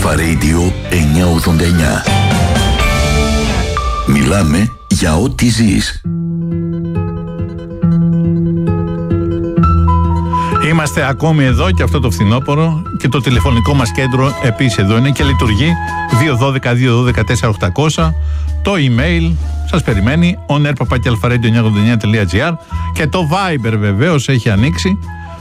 Αλφα Radio 989. Μιλάμε για ό,τι ζεις. Είμαστε ακόμη εδώ και αυτό το φθινόπωρο και το τηλεφωνικό μας κέντρο επίσης εδώ είναι και λειτουργεί 212-212-4800. Το email σας περιμένει onair@alfaradio989.gr και το Viber βεβαίως έχει ανοίξει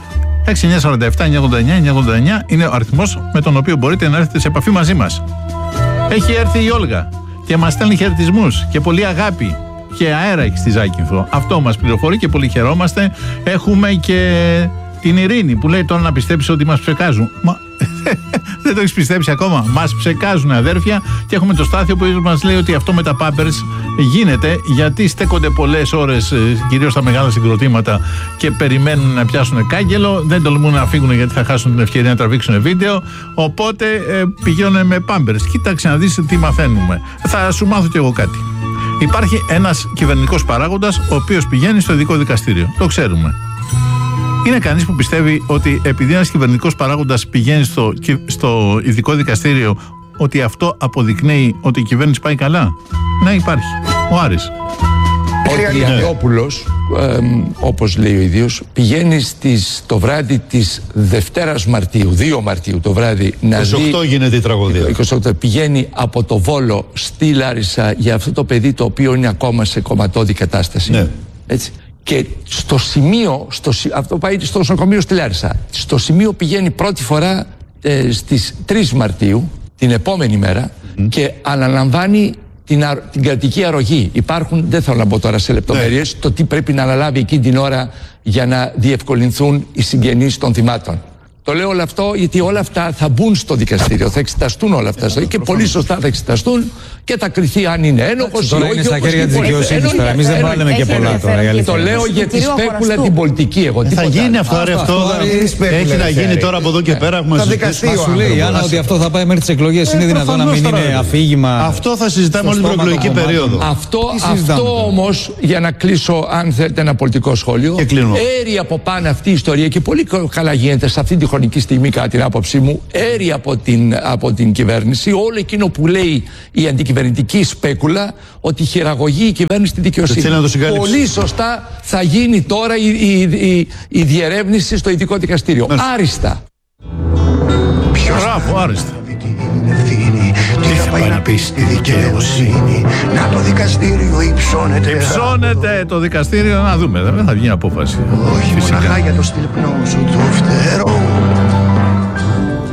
6947-989-989 είναι ο αριθμός με τον οποίο μπορείτε να έρθετε σε επαφή μαζί μας. Έχει έρθει η Όλγα και μας στέλνει χαιρετισμούς και πολύ αγάπη και αέρα έχει στη Ζάκυνθο. Αυτό μας πληροφορεί και πολύ χαιρόμαστε. Έχουμε και την Ειρήνη που λέει τώρα να πιστέψει ότι μας ψεκάζουν. Μα δεν το έχεις πιστέψει ακόμα. Μας ψεκάζουν αδέρφια. Και έχουμε το Στάθιο που μας λέει ότι αυτό με τα Pampers γίνεται γιατί στέκονται πολλές ώρες, κυρίως στα μεγάλα συγκροτήματα, και περιμένουν να πιάσουν κάγκελο. Δεν τολμούν να φύγουν γιατί θα χάσουν την ευκαιρία να τραβήξουν βίντεο. Οπότε πηγαίνουν με Pampers. Κοίταξε να δεις τι μαθαίνουμε. Θα σου μάθω κι εγώ κάτι. Υπάρχει ένας κυβερνητικός παράγοντας ο οποίος πηγαίνει στο ειδικό δικαστήριο. Το ξέρουμε. Είναι κανείς που πιστεύει ότι επειδή ένας κυβερνητικός παράγοντας πηγαίνει στο ειδικό δικαστήριο ότι αυτό αποδεικνύει ότι η κυβέρνηση πάει καλά? Ναι, υπάρχει. Ο Άρης. Ο Τριαντόπουλος, όπως λέει ο ίδιος, πηγαίνει το βράδυ της Δευτέρας Μαρτίου, 2 Μαρτίου το βράδυ, να 28 δει, γίνεται η τραγωδία. 28, πηγαίνει από το Βόλο στη Λάρισα για αυτό το παιδί το οποίο είναι ακόμα σε κομματώδη κατάσταση. Ναι. Έτσι. Και στο σημείο, αυτό πάει στο νοσοκομείο στη Λάρισα. Στο σημείο πηγαίνει πρώτη φορά στις 3 Μαρτίου, την επόμενη μέρα, και αναλαμβάνει την κρατική αρρωγή. Υπάρχουν, δεν θέλω να μπω τώρα σε λεπτομέρειες, το τι πρέπει να αναλάβει εκείνη την ώρα για να διευκολυνθούν οι συγγενείς των θυμάτων. Το λέω όλο αυτό γιατί όλα αυτά θα μπουν στο δικαστήριο, θα εξεταστούν όλα αυτά και πολύ σωστά θα εξεταστούν και θα κριθεί αν είναι ένοχος ή όχι. Τώρα είναι στα χέρια της δικαιοσύνης. Εμείς δεν βάλουμε και πολλά τώρα. Το λέω για τη σπέκουλα την πολιτική εγώ. Θα γίνει αυτό, έχει να γίνει τώρα από εδώ και πέρα. Μα σου λέει η Άννα ότι αυτό θα πάει μέχρι τις εκλογές. Είναι δυνατόν να μην είναι αφήγημα? Αυτό θα συζητάμε όλη την προεκλογική περίοδο. Αυτό όμως, για να κλείσω, αν θέλετε, ένα πολιτικό σχόλιο, έρει από πάνω αυτή η ιστορία και πολύ καλά γίνεται σε αυτή τη χρονική στιγμή, κατά την άποψή μου, έρει από την κυβέρνηση όλο εκείνο που λέει η αντικυβερνητική σπέκουλα ότι χειραγωγεί η κυβέρνηση στη δικαιοσύνη. Πολύ σωστά θα γίνει τώρα η διερεύνηση στο ειδικό δικαστήριο. Άριστα. Μπράβο, άριστα. Τι θα πάει να πει στη δικαιοσύνη? Να το δικαστήριο υψώνεται. Υψώνεται το δικαστήριο, να δούμε. Δεν θα βγει απόφαση. Όχι μοναχά για το στυλπνό σου του φτερό.